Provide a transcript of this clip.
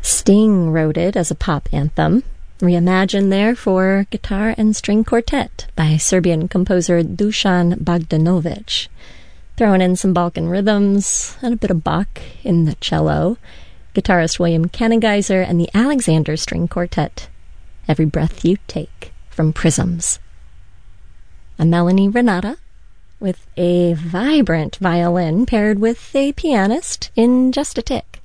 Sting wrote it as a pop anthem, reimagined there for guitar and string quartet by Serbian composer Dusan Bogdanovic, throwing in some Balkan rhythms and a bit of Bach in the cello, guitarist William Kanengeiser, and the Alexander String Quartet. Every Breath You Take from Prisms. I'm Melanie Renata, with a vibrant violin paired with a pianist in just a tick.